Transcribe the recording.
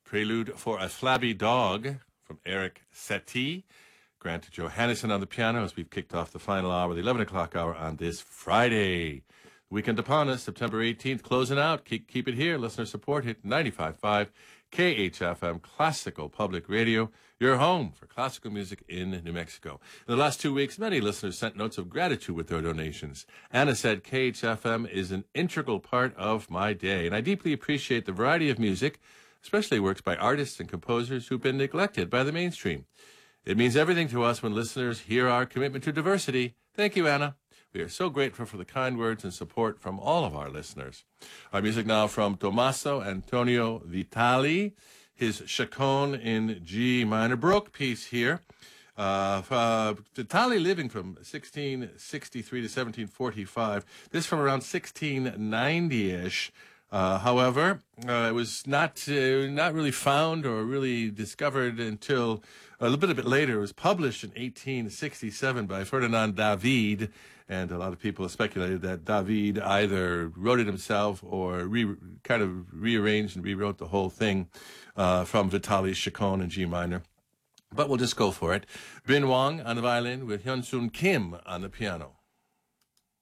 Prelude for a Flabby Dog from Eric Satie. Grant Johannesson on the piano as we've kicked off the final hour, the 11 o'clock hour on this Friday. The weekend upon us, September 18th, closing out. Keep it here. Listener support hit 95.5 KHFM Classical Public Radio, your home for classical music in New Mexico. In the last 2 weeks, many listeners sent notes of gratitude with their donations. Anna said, KHFM is an integral part of my day, and I deeply appreciate the variety of music, especially works by artists and composers who've been neglected by the mainstream. It means everything to us when listeners hear our commitment to diversity. Thank you, Anna. We are so grateful for the kind words and support from all of our listeners. Our music now from Tommaso Antonio Vitali, his Chaconne in G minor Baroque piece here. Vitali living from 1663 to 1745. This from around 1690-ish. However, it was not really found or really discovered until a little bit later. It was published in 1867 by Ferdinand David, and a lot of people have speculated that David either wrote it himself or kind of rearranged and rewrote the whole thing from Vitali's Chaconne in G minor. But we'll just go for it. Bin Wang on the violin with Hyun-Soon Kim on the piano.